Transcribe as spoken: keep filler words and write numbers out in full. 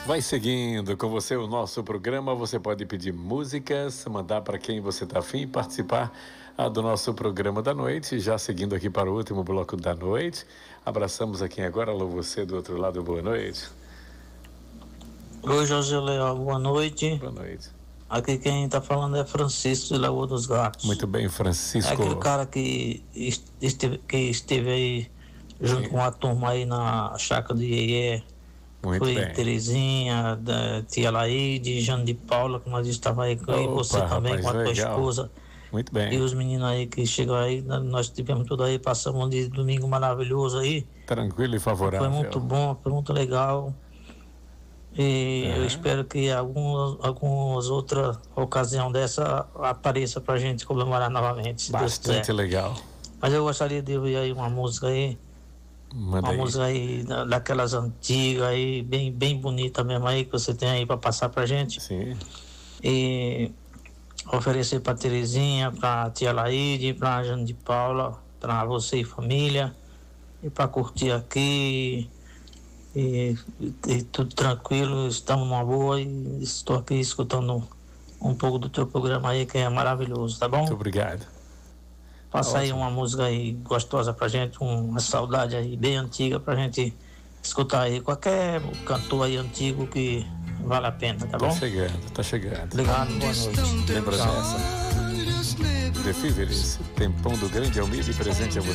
Vai seguindo com você o nosso programa. Você pode pedir músicas, mandar para quem você está afim e participar ah, do nosso programa da noite. Já seguindo aqui para o último bloco da noite. Abraçamos aqui agora. Alô, você do outro lado, boa noite. Oi, José Leal, boa noite. Boa noite. Aqui quem está falando é Francisco de Lagoa dos Gatos. Muito bem, Francisco. É aquele cara que esteve, que esteve aí junto Sim. com a turma aí na chácara de Iê. Muito Foi bem. Terezinha, da tia Laíde, Jane de Paula, que nós estávamos aí com Opa, você também, rapaz, com a tua legal. esposa. Muito bem. E os meninos aí que chegam aí, nós tivemos tudo aí, passamos um dia de domingo maravilhoso aí. Tranquilo e favorável. Foi muito bom, foi muito legal. E é. eu espero que algumas, algumas outras ocasiões dessa apareça pra gente comemorar novamente. Bastante legal. Mas eu gostaria de ouvir aí uma música aí. Manda uma aí. música aí daquelas antigas aí, bem, bem bonita mesmo aí, que você tem aí pra passar pra gente. Sim. E oferecer pra Terezinha, pra tia Laíde, pra Jane de Paula, pra você e família. E pra curtir aqui. E, e, e tudo tranquilo, estamos numa boa e estou aqui escutando um, um pouco do teu programa aí, que é maravilhoso, tá bom? Muito obrigado. Passa tá aí ótimo. uma música aí gostosa pra gente, uma saudade aí bem antiga pra gente escutar aí, qualquer cantor aí antigo que vale a pena, tá, tá bom? Tá chegando, tá chegando. Obrigado, boa noite. Lembra dessa? The Fevers, tempão do grande Almir, presente a você.